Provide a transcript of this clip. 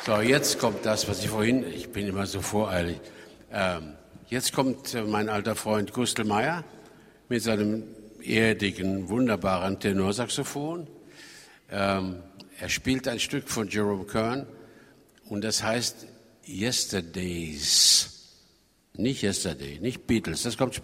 So, jetzt kommt das, was ich bin immer so voreilig. Jetzt kommt mein alter Freund Gustl Meyer mit seinem erdigen, wunderbaren Tenorsaxophon. Er spielt ein Stück von Jerome Kern und das heißt Yesterdays. Nicht Yesterday, nicht Beatles, das kommt später.